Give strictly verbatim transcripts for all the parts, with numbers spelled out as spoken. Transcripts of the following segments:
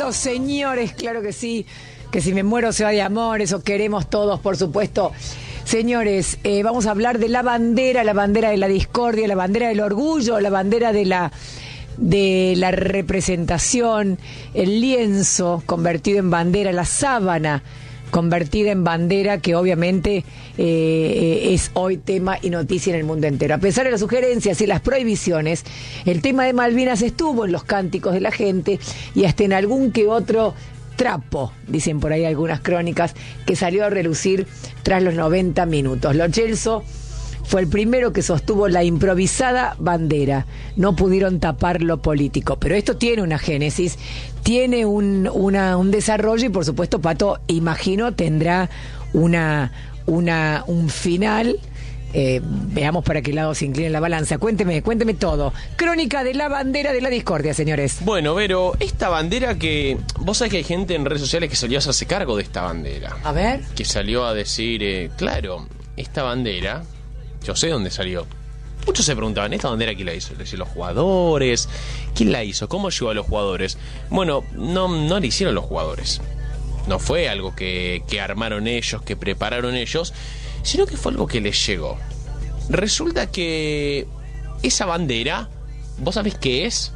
lindo, señores, claro que sí, que si me muero se va de amor, eso queremos todos, por supuesto. Señores, eh, vamos a hablar de la bandera, la bandera de la discordia, la bandera del orgullo, la bandera de la de la representación, el lienzo convertido en bandera, la sábana convertida en bandera, que obviamente eh, es hoy tema y noticia en el mundo entero. A pesar de las sugerencias y las prohibiciones, el tema de Malvinas estuvo en los cánticos de la gente y hasta en algún que otro trapo, dicen por ahí algunas crónicas, que salió a relucir tras los noventa minutos. Lo Celso fue el primero que sostuvo la improvisada bandera. No pudieron tapar lo político, pero esto tiene una génesis, tiene un, una, un desarrollo y por supuesto, Pato, imagino, tendrá una, una, un final. Eh, veamos para qué lado se inclina la balanza. Cuénteme, cuénteme todo. Crónica de la bandera de la discordia, señores. Bueno, Vero, esta bandera que... Vos sabés que hay gente en redes sociales que salió a hacerse cargo de esta bandera. A ver. Que salió a decir, eh, claro, esta bandera, yo sé dónde salió. Muchos se preguntaban, ¿esta bandera quién la hizo? ¿La hicieron los jugadores? ¿Quién la hizo? ¿Cómo llegó a los jugadores? Bueno, no, no la hicieron los jugadores. No fue algo que, que armaron ellos, que prepararon ellos, sino que fue algo que les llegó. Resulta que esa bandera, ¿vos sabés qué es?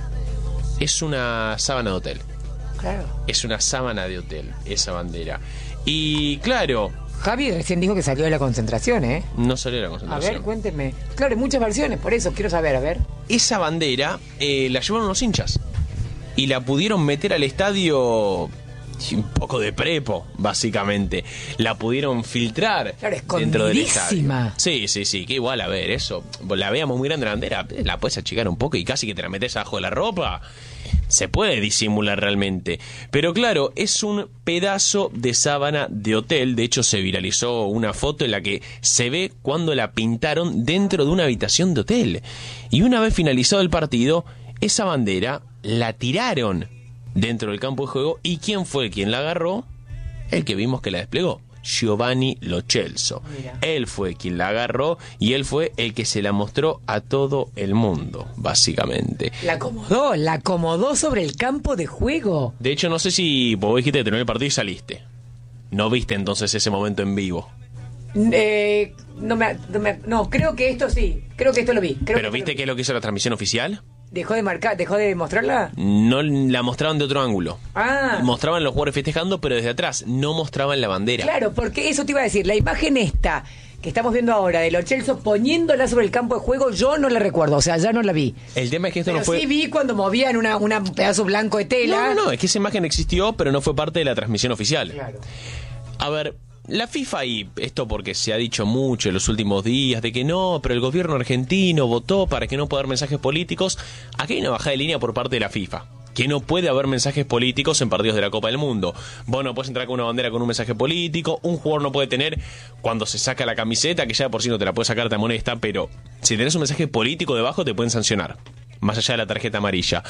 Es una sábana de hotel. Claro. Es una sábana de hotel, esa bandera. Y claro... Javi recién dijo que salió de la concentración, ¿eh? No salió de la concentración. A ver, cuénteme. Claro, hay muchas versiones, por eso quiero saber, a ver. Esa bandera eh, la llevaron los hinchas y la pudieron meter al estadio... un poco de prepo, básicamente. La pudieron filtrar, claro, dentro del estadio. Sí, sí, sí, que igual, a ver, eso, la veamos muy grande la bandera, la puedes achicar un poco y casi que te la metes abajo de la ropa. Se puede disimular realmente. Pero claro, es un pedazo de sábana de hotel. De hecho, se viralizó una foto en la que se ve cuando la pintaron dentro de una habitación de hotel. Y una vez finalizado el partido, esa bandera la tiraron dentro del campo de juego. ¿Y quién fue quien la agarró? El que vimos que la desplegó, Giovanni Lo Celso. Mira. Él fue quien la agarró y él fue el que se la mostró a todo el mundo, básicamente. La acomodó, la acomodó sobre el campo de juego. De hecho, no sé si vos dijiste que terminó el partido y saliste. ¿No viste entonces ese momento en vivo? Eh, no, me, no, me, no, creo que esto sí, creo que esto lo vi. Creo ¿Pero que viste qué es lo que hizo la transmisión oficial? ¿Dejó de marcar, dejó de mostrarla? No, la mostraban de otro ángulo. Ah. Mostraban los jugadores festejando, pero desde atrás. No mostraban la bandera. Claro, porque eso te iba a decir. La imagen esta que estamos viendo ahora de Lo Celso poniéndola sobre el campo de juego, yo no la recuerdo. O sea, ya no la vi. El tema es que esto pero no fue... sí vi cuando movían una, una, un pedazo blanco de tela. No, no, no. Es que esa imagen existió, pero no fue parte de la transmisión oficial. Claro. A ver... La FIFA, y esto porque se ha dicho mucho en los últimos días, de que no, pero el gobierno argentino votó para que no pueda haber mensajes políticos. Aquí hay una bajada de línea por parte de la FIFA, que no puede haber mensajes políticos en partidos de la Copa del Mundo. Vos no puedes entrar con una bandera con un mensaje político, un jugador no puede tener, cuando se saca la camiseta, que ya por sí no te la puedes sacar, te amonesta, pero si tenés un mensaje político debajo te pueden sancionar, más allá de la tarjeta amarilla.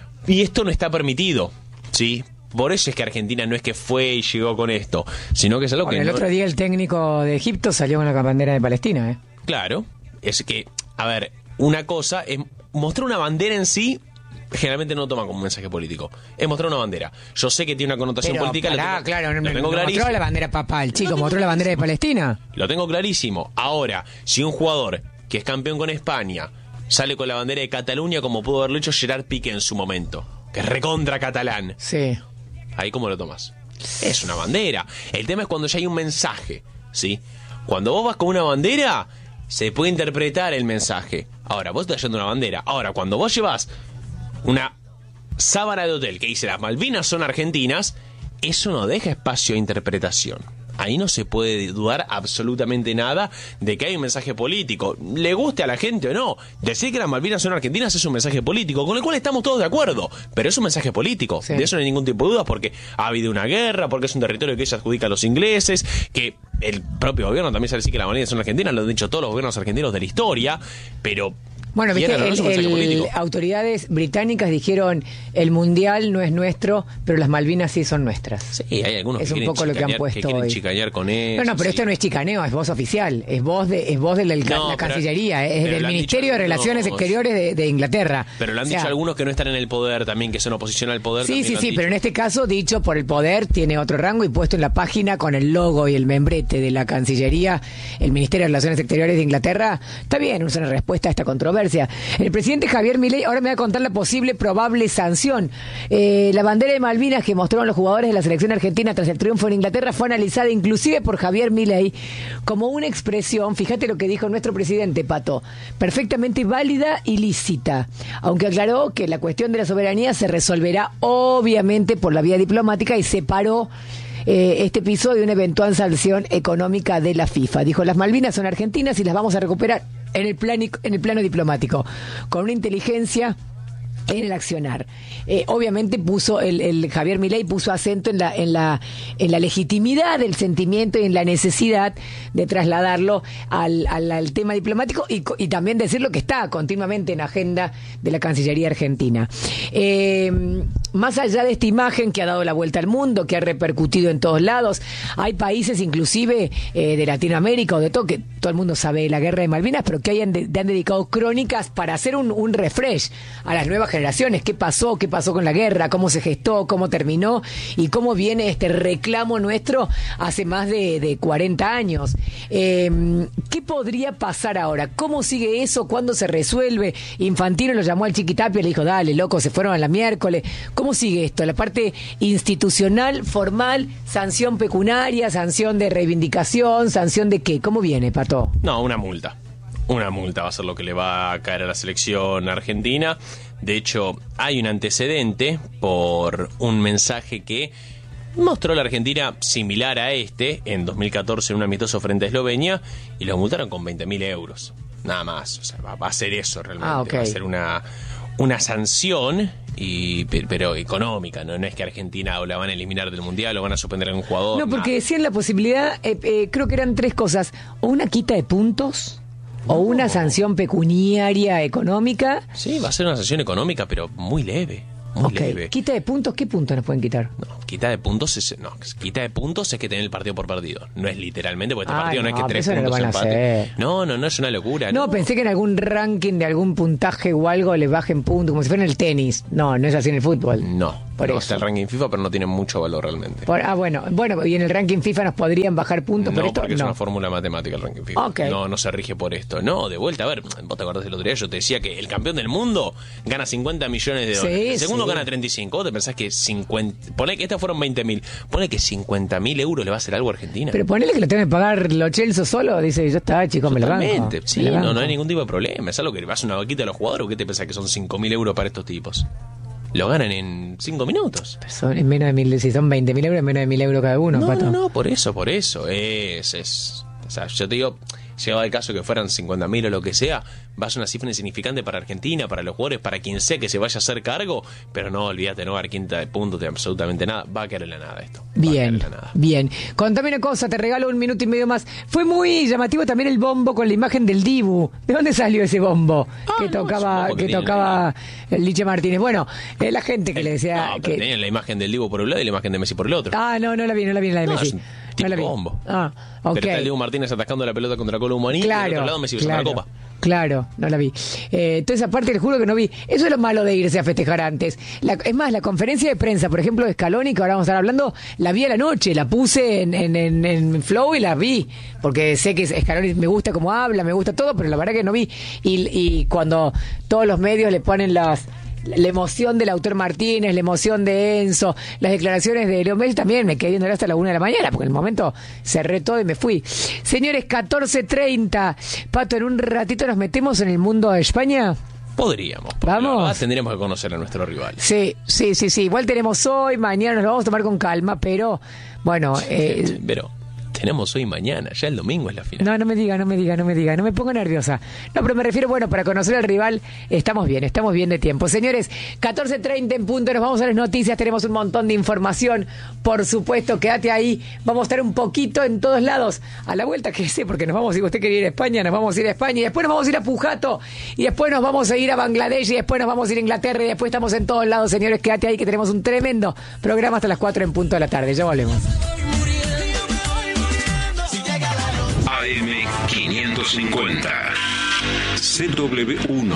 Y esto no está permitido, ¿sí? Por eso es que Argentina no es que fue y llegó con esto, sino que es algo bueno, que... El no... otro día el técnico de Egipto salió con la bandera de Palestina, ¿eh? Claro, es que, a ver, una cosa es mostrar una bandera en sí, generalmente no toman como un mensaje político. Es mostrar una bandera. Yo sé que tiene una connotación pero, política. Pará, lo tengo, claro, lo no, tengo no clarísimo. mostró la bandera papal, chico, mostró la bandera de Palestina. Lo tengo clarísimo. Ahora, si un jugador que es campeón con España sale con la bandera de Cataluña, como pudo haberlo hecho Gerard Piqué en su momento, que es recontra catalán. Sí. Ahí, ¿cómo lo tomas? Es una bandera. El tema es cuando ya hay un mensaje, ¿sí? Cuando vos vas con una bandera, se puede interpretar el mensaje. Ahora, vos estás llevando una bandera. Ahora, cuando vos llevas una sábana de hotel que dice las Malvinas son argentinas, eso no deja espacio a interpretación. Ahí no se puede dudar absolutamente nada de que hay un mensaje político. Le guste a la gente o no, decir que las Malvinas son argentinas es un mensaje político, con el cual estamos todos de acuerdo, pero es un mensaje político. Sí. De eso no hay ningún tipo de dudas, porque ha habido una guerra, porque es un territorio que se adjudica a los ingleses, que el propio gobierno también sabe decir que las Malvinas son argentinas, lo han dicho todos los gobiernos argentinos de la historia, pero Bueno, viste, el, el, autoridades británicas dijeron el mundial no es nuestro, pero las Malvinas sí son nuestras. Sí, hay algunos es que un poco lo que han puesto que quieren hoy. chicanear con eso. No, no, pero sí. esto no es chicaneo, es voz oficial, es voz de, es voz de la, no, la pero, Cancillería, es del Ministerio de Relaciones algunos, Exteriores de, de Inglaterra. Pero lo han o sea, dicho algunos que no están en el poder también, que son oposición al poder. Sí, sí, sí, dicho. Pero en este caso, dicho por el poder, tiene otro rango y puesto en la página con el logo y el membrete de la Cancillería, el Ministerio de Relaciones Exteriores de Inglaterra. Está bien, es una respuesta a esta controversia. El presidente Javier Milei ahora me va a contar la posible probable sanción. Eh, la bandera de Malvinas que mostraron los jugadores de la selección argentina tras el triunfo en Inglaterra fue analizada inclusive por Javier Milei como una expresión, fíjate lo que dijo nuestro presidente, Pato, perfectamente válida y lícita, aunque aclaró que la cuestión de la soberanía se resolverá obviamente por la vía diplomática y separó Eh, este episodio de una eventual sanción económica de la FIFA. Dijo, las Malvinas son argentinas y las vamos a recuperar en el plano, en el plano diplomático, con una inteligencia en el accionar. Eh, obviamente puso el, el Javier Milei puso acento en la en la en la legitimidad del sentimiento y en la necesidad de trasladarlo al, al, al tema diplomático y, y también decirlo que está continuamente en agenda de la Cancillería Argentina. Eh, más allá de esta imagen que ha dado la vuelta al mundo, que ha repercutido en todos lados, hay países inclusive eh, de Latinoamérica o de todo, que todo el mundo sabe de la guerra de Malvinas, pero que hayan de, han dedicado crónicas para hacer un, un refresh a las nuevas generaciones, qué pasó, qué pasó con la guerra, cómo se gestó, cómo terminó y cómo viene este reclamo nuestro hace más de, de cuarenta años. Eh, ¿Qué podría pasar ahora? ¿Cómo sigue eso? ¿Cuándo se resuelve? Infantino lo llamó al Chiquitapia y le dijo, dale, loco, se fueron a la miércoles. ¿Cómo sigue esto? La parte institucional, formal, sanción pecuniaria, sanción de reivindicación, sanción de qué? ¿Cómo viene, Pato? No, una multa. Una multa va a ser lo que le va a caer a la selección argentina. De hecho, hay un antecedente por un mensaje que mostró la Argentina similar a este en dos mil catorce en un amistoso frente a Eslovenia y lo multaron con veinte mil euros. Nada más. O sea, va, va a ser eso realmente. Ah, okay. Va a ser una, una sanción, y pero económica. ¿no? No es que Argentina o la van a eliminar del Mundial o van a suspender a algún jugador. No, porque nada. decían la posibilidad, eh, eh, creo que eran tres cosas. O una quita de puntos... ¿O una sanción pecuniaria económica? Sí, va a ser una sanción económica, pero muy leve. Muy okay. leve. ¿Quita de puntos? ¿Qué puntos nos pueden quitar? No, quita de puntos es, no, quita de puntos es que tener el partido por partido. No es literalmente, porque este Ay, partido no, no es que tres no puntos empate. No, no, no es una locura. No, no, pensé que en algún ranking de algún puntaje o algo le bajen puntos, como si fuera en el tenis. No, no es así en el fútbol. No. Por no, eso. Está el ranking FIFA, pero no tiene mucho valor realmente. Por, ah, bueno, bueno, y en el ranking FIFA nos podrían bajar puntos no, por esto. Porque no, es una fórmula matemática el ranking FIFA. Okay. No, no se rige por esto. No, de vuelta, a ver, vos te acordás del otro día, yo te decía que el campeón del mundo gana cincuenta millones de dólares. Sí, el segundo sí. gana treinta y cinco. ¿Vos te pensás que cincuenta? Ponle que estas fueron veinte mil. Ponle que cincuenta mil euros le va a hacer algo a Argentina. Pero ponele que lo tengo que pagar los Chelsea solo. Dice, yo está, chicos, me lo banco. Sí, no, no hay ningún tipo de problema. Es algo que le vas a una vaquita a los jugadores. ¿O qué te pensás que son cinco mil euros para estos tipos? Lo ganan en cinco minutos. Son en menos de mil, si son veinte mil euros, en menos de mil euros cada uno, no, Pato. No, no, por eso, por eso. Es, es, o sea, yo te digo, llegado el caso que fueran cincuenta mil o lo que sea, va a ser una cifra insignificante para Argentina, para los jugadores, para quien sea que se vaya a hacer cargo, pero no, olvídate, no va a dar quinta de puntos de absolutamente nada. Va a quedar en la nada esto. Bien, nada. bien. Contame una cosa, te regalo un minuto y medio más. Fue muy llamativo también el bombo con la imagen del Dibu. ¿De dónde salió ese bombo? Ah, que no, tocaba que, que tocaba el Liche Martínez. Bueno, eh, la gente que el, le decía... No, que tenían la imagen del Dibu por un lado y la imagen de Messi por el otro. Ah, no, no la vi, no la vi en la de no, Messi. Es un tipo no la vi. bombo. Ah, ok. Pero está el Dibu Martínez atascando la pelota contra Colo Muaní claro, y del otro lado Messi claro, besando la copa. Claro, no la vi. Eh, entonces, aparte, les juro que no vi. Eso es lo malo de irse a festejar antes. La, es más, la conferencia de prensa, por ejemplo, de Scaloni, que ahora vamos a estar hablando, la vi a la noche, la puse en, en, en, en Flow y la vi. Porque sé que Scaloni me gusta cómo habla, me gusta todo, pero la verdad que no vi. Y, y cuando todos los medios le ponen las... la emoción del autor Martínez, la emoción de Enzo, las declaraciones de Leo Messi, también me quedé viendo hasta la una de la mañana, porque en el momento cerré todo y me fui. Señores, catorce treinta. Pato, en un ratito nos metemos en el mundo de España. Podríamos. Vamos. Tendríamos que conocer a nuestro rival. Sí, sí, sí, sí. Igual tenemos hoy, mañana nos lo vamos a tomar con calma, pero bueno. Eh, pero tenemos hoy y mañana, ya el domingo es la final. No, no me diga, no me diga, no me diga, no me pongo nerviosa. No, pero me refiero, bueno, para conocer al rival, estamos bien, estamos bien de tiempo. Señores, catorce treinta en punto, nos vamos a las noticias, tenemos un montón de información, por supuesto, quédate ahí, vamos a estar un poquito en todos lados, a la vuelta, que sé, porque nos vamos, si usted quiere ir a España, nos vamos a ir a España, y después nos vamos a ir a Pujato, y después nos vamos a ir a Bangladesh, y después nos vamos a ir a Inglaterra, y después estamos en todos lados, señores, quédate ahí, que tenemos un tremendo programa hasta las cuatro en punto de la tarde, ya volvemos. A M quinientos cincuenta C W uno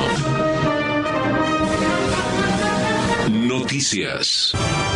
Noticias.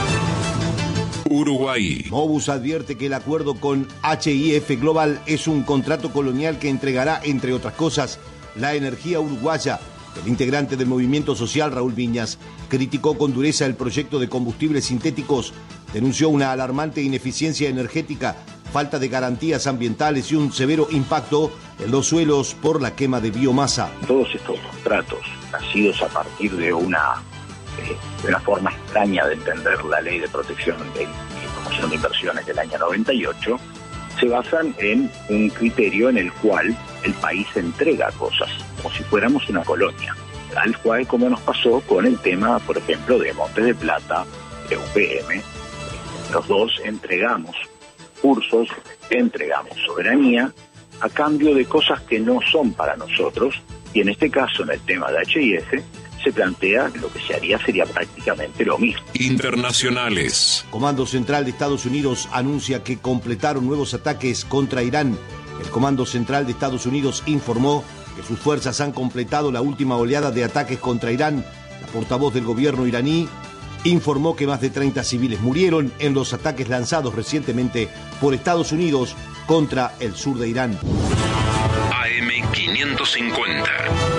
Uruguay. Mobus advierte que el acuerdo con H I F Global es un contrato colonial que entregará, entre otras cosas, la energía uruguaya. El integrante del movimiento social, Raúl Viñas, criticó con dureza el proyecto de combustibles sintéticos, denunció una alarmante ineficiencia energética, falta de garantías ambientales y un severo impacto en los suelos por la quema de biomasa. Todos estos contratos, nacidos a partir de una, eh, de una forma extraña de entender la ley de protección de, y promoción de inversiones del año noventa y ocho, se basan en un criterio en el cual el país entrega cosas, como si fuéramos una colonia, tal cual como nos pasó con el tema, por ejemplo, de Montes de Plata, de U P M. Los dos entregamos cursos, entregamos soberanía a cambio de cosas que no son para nosotros, y en este caso, en el tema de H I F, se plantea lo que se haría sería prácticamente lo mismo. Internacionales. Comando Central de Estados Unidos anuncia que completaron nuevos ataques contra Irán. El Comando Central de Estados Unidos informó que sus fuerzas han completado la última oleada de ataques contra Irán. La portavoz del gobierno iraní informó que más de treinta civiles murieron en los ataques lanzados recientemente por Estados Unidos contra el sur de Irán. A M quinientos cincuenta.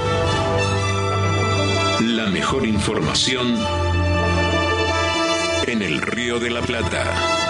La mejor información en el Río de la Plata.